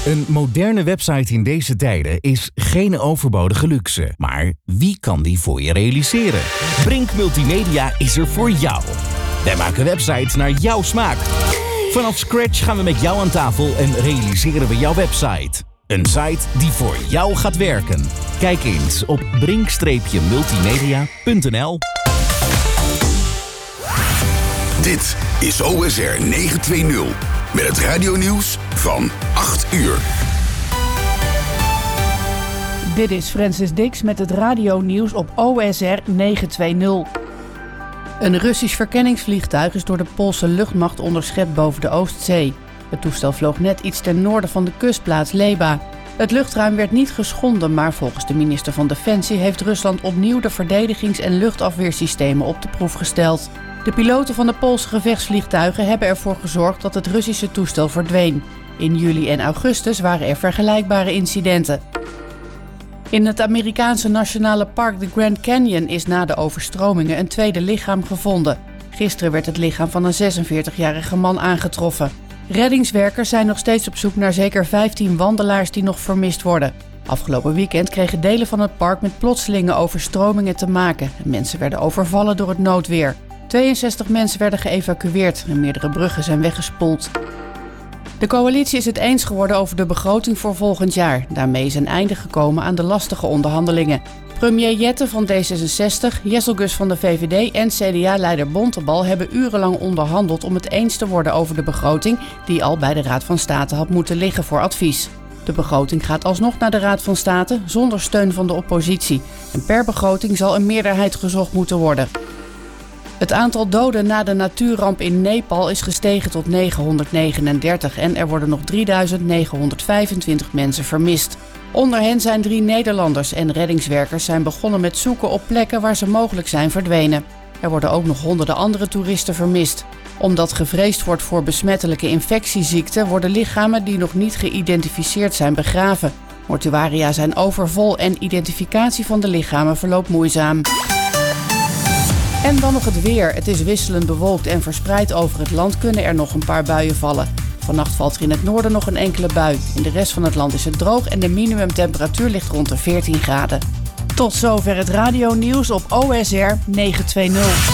Een moderne website in deze tijden is geen overbodige luxe. Maar wie kan die voor je realiseren? Brink Multimedia is er voor jou. Wij maken websites naar jouw smaak. Vanaf scratch gaan we met jou aan tafel en realiseren we jouw website. Een site die voor jou gaat werken. Kijk eens op brink-multimedia.nl. Dit is OSR 920 met het radionieuws van 8 uur. Dit is Francis Dix met het radionieuws op OSR 920. Een Russisch verkenningsvliegtuig is door de Poolse luchtmacht onderschept boven de Oostzee. Het toestel vloog net iets ten noorden van de kustplaats Leba. Het luchtruim werd niet geschonden, maar volgens de minister van Defensie heeft Rusland opnieuw de verdedigings- en luchtafweersystemen op de proef gesteld. De piloten van de Poolse gevechtsvliegtuigen hebben ervoor gezorgd dat het Russische toestel verdween. In juli en augustus waren er vergelijkbare incidenten. In het Amerikaanse nationale park de Grand Canyon is na de overstromingen een tweede lichaam gevonden. Gisteren werd het lichaam van een 46-jarige man aangetroffen. Reddingswerkers zijn nog steeds op zoek naar zeker 15 wandelaars die nog vermist worden. Afgelopen weekend kregen delen van het park met plotselinge overstromingen te maken. Mensen werden overvallen door het noodweer. 62 mensen werden geëvacueerd en meerdere bruggen zijn weggespoeld. De coalitie is het eens geworden over de begroting voor volgend jaar. Daarmee is een einde gekomen aan de lastige onderhandelingen. Premier Jette van D66, Jesselgus van de VVD en CDA-leider Bontebal hebben urenlang onderhandeld om het eens te worden over de begroting die al bij de Raad van State had moeten liggen voor advies. De begroting gaat alsnog naar de Raad van State zonder steun van de oppositie. En per begroting zal een meerderheid gezocht moeten worden. Het aantal doden na de natuurramp in Nepal is gestegen tot 939 en er worden nog 3.925 mensen vermist. Onder hen zijn 3 Nederlanders en reddingswerkers zijn begonnen met zoeken op plekken waar ze mogelijk zijn verdwenen. Er worden ook nog honderden andere toeristen vermist. Omdat gevreesd wordt voor besmettelijke infectieziekten worden lichamen die nog niet geïdentificeerd zijn begraven. Mortuaria zijn overvol en identificatie van de lichamen verloopt moeizaam. En dan nog het weer. Het is wisselend bewolkt en verspreid over het land kunnen er nog een paar buien vallen. Vannacht valt er in het noorden nog een enkele bui. In de rest van het land is het droog en de minimumtemperatuur ligt rond de 14 graden. Tot zover het radionieuws op OSR 920.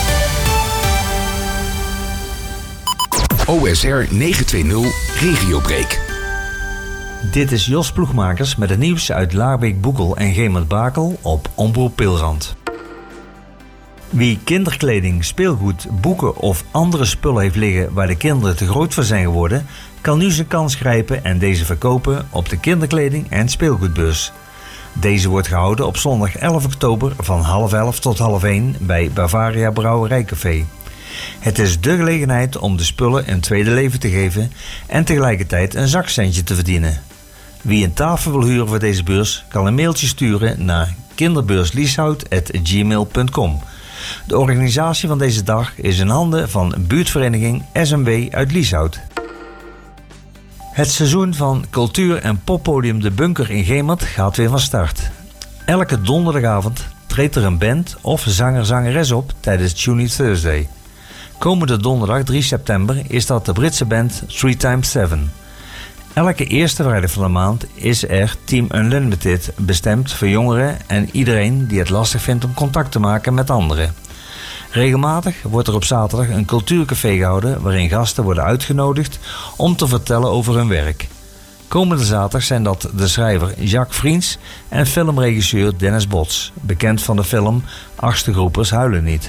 OSR 920 Regiobreak. Dit is Jos Ploegmakers met het nieuws uit Laarbeek, Boekel en Gemert-Bakel op Omroep Pilrand. Wie kinderkleding, speelgoed, boeken of andere spullen heeft liggen waar de kinderen te groot voor zijn geworden, kan nu zijn kans grijpen en deze verkopen op de kinderkleding- en speelgoedbeurs. Deze wordt gehouden op zondag 11 oktober van 10:30 tot 12:30 bij Bavaria Brouwerijcafé. Het is dé gelegenheid om de spullen een tweede leven te geven en tegelijkertijd een zakcentje te verdienen. Wie een tafel wil huren voor deze beurs kan een mailtje sturen naar kinderbeurslieshout@gmail.com. De organisatie van deze dag is in handen van buurtvereniging SMW uit Lieshout. Het seizoen van cultuur- en poppodium De Bunker in Gemert gaat weer van start. Elke donderdagavond treedt er een band of zanger-zangeres op tijdens Tuny Thursday. Komende donderdag 3 september is dat de Britse band 3x7. Elke eerste vrijdag van de maand is er Team Unlimited bestemd voor jongeren en iedereen die het lastig vindt om contact te maken met anderen. Regelmatig wordt er op zaterdag een cultuurcafé gehouden waarin gasten worden uitgenodigd om te vertellen over hun werk. Komende zaterdag zijn dat de schrijver Jacques Vriends en filmregisseur Dennis Bots, bekend van de film Achtergroepers huilen niet.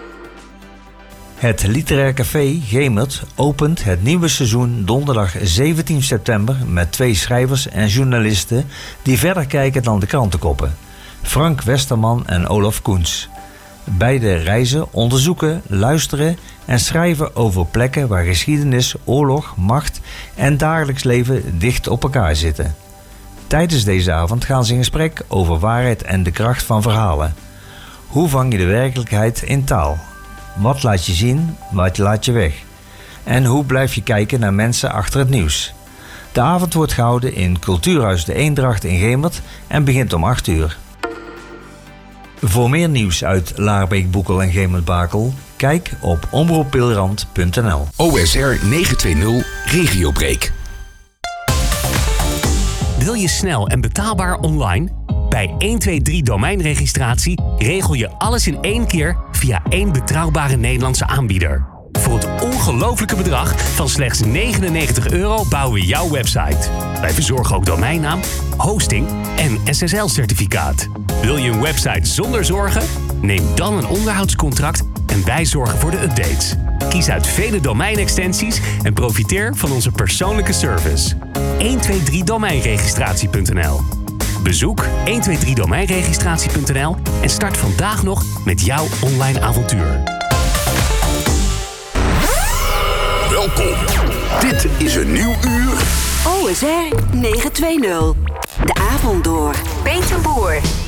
Het Literair Café Gemert opent het nieuwe seizoen donderdag 17 september met 2 schrijvers en journalisten die verder kijken dan de krantenkoppen. Frank Westerman en Olaf Koens. Beide reizen, onderzoeken, luisteren en schrijven over plekken waar geschiedenis, oorlog, macht en dagelijks leven dicht op elkaar zitten. Tijdens deze avond gaan ze in gesprek over waarheid en de kracht van verhalen. Hoe vang je de werkelijkheid in taal? Wat laat je zien, wat laat je weg? En hoe blijf je kijken naar mensen achter het nieuws? De avond wordt gehouden in Cultuurhuis de Eendracht in Gemert en begint om 8 uur. Voor meer nieuws uit Laarbeek, Boekel en Gemert-Bakel, kijk op omroeppilrand.nl. OSR 920 Regiobreak. Wil je snel en betaalbaar online? Bij 123 domeinregistratie regel je alles in één keer via één betrouwbare Nederlandse aanbieder. Voor het ongelofelijke bedrag van slechts €99 bouwen we jouw website. Wij verzorgen ook domeinnaam, hosting en SSL-certificaat. Wil je een website zonder zorgen? Neem dan een onderhoudscontract en wij zorgen voor de updates. Kies uit vele domeinextensies en profiteer van onze persoonlijke service. 123domeinregistratie.nl. Bezoek 123domeinregistratie.nl en start vandaag nog met jouw online avontuur. Welkom. Dit is een nieuw uur. OSR 920. De avond door. Peter Boer.